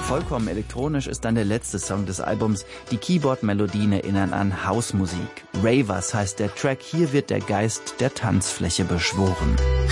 Vollkommen elektronisch ist dann der letzte Song des Albums. Die Keyboard-Melodien erinnern an Hausmusik. Ravers heißt der Track. Hier wird der Geist der Tanzfläche beschworen.